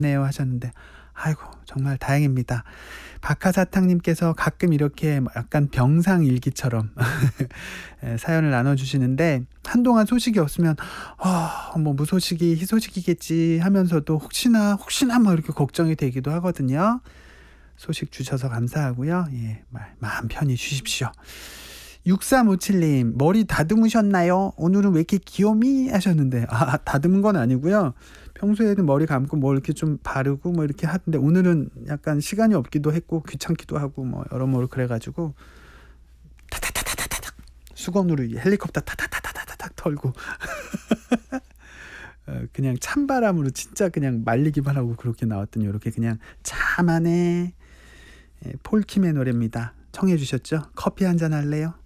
네요 하셨는데 아이고 정말 다행입니다. 박하사탕님께서 가끔 이렇게 약간 병상일기처럼 사연을 나눠주시는데 한동안 소식이 없으면 뭐 무소식이 희소식이겠지 하면서도 혹시나 뭐 이렇게 걱정이 되기도 하거든요. 소식 주셔서 감사하고요. 예, 마음 편히 쉬십시오. 6357님 머리 다듬으셨나요? 오늘은 왜 이렇게 귀요미 하셨는데 다듬은 건 아니고요. 평소에는 머리 감고 뭐 이렇게 좀 바르고 뭐 이렇게 하는데 오늘은 약간 시간이 없기도 했고 귀찮기도 하고 뭐 여러모로 그래가지고 타타타타타닥 수건으로 헬리콥터 타타타타타닥 털고 그냥 찬바람으로 진짜 그냥 말리기만 하고 그렇게 나왔더니 이렇게 그냥 참 안에 폴킴의 노래입니다. 청해 주셨죠? 커피 한잔 할래요?